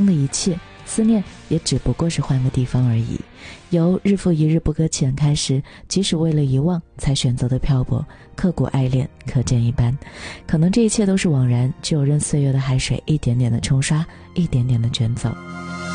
的一切，思念也只不过是换个地方而已。由日复一日不搁浅开始，即使为了遗忘才选择的漂泊，刻骨爱恋可见一斑。可能这一切都是枉然，只有任岁月的海水一点点的冲刷，一点点的卷走。